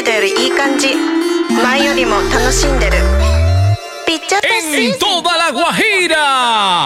たよりいい感じ。前よりも楽しんでる。ピッチャー En toda La Guajira.